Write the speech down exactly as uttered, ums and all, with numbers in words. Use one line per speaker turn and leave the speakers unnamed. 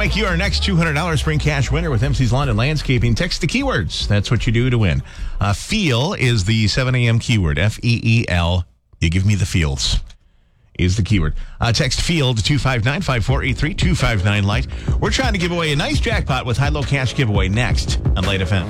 make you our next two hundred dollars spring cash winner with M C's Lawn and Landscaping. Text the keywords. That's what you do to win. Uh, feel is the seven a.m. keyword. F E E L. You give me the feels is the keyword. Uh, text FEEL to two five nine, five four eight three, two five nine, light. We're trying to give away a nice jackpot with high-low cash giveaway next on Light F M.